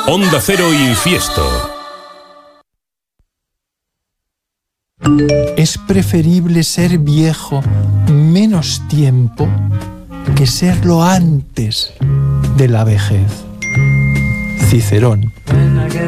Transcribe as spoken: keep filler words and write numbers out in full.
Onda Cero Infiesto. Es preferible ser viejo menos tiempo que serlo antes de la vejez. Cicerón.